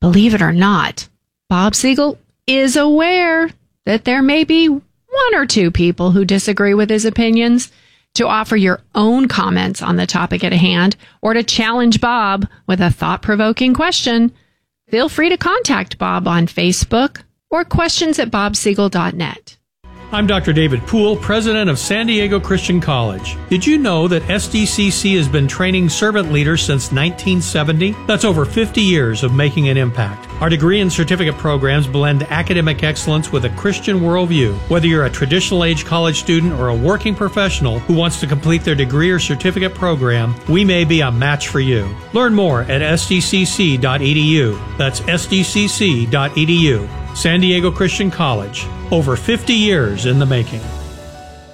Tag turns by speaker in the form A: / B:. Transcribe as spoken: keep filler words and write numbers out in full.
A: Believe it or not, Bob Siegel is aware that there may be one or two people who disagree with his opinions. To offer your own comments on the topic at hand or to challenge Bob with a thought-provoking question, feel free to contact Bob on Facebook or questions at bob siegel dot net.
B: I'm Doctor David Poole, president of San Diego Christian College. Did you know that S D C C has been training servant leaders since nineteen seventy? That's over fifty years of making an impact. Our degree and certificate programs blend academic excellence with a Christian worldview. Whether you're a traditional age college student or a working professional who wants to complete their degree or certificate program, we may be a match for you. Learn more at s d c c dot e d u. That's s d c c dot e d u. San Diego Christian College. Over fifty years in the making.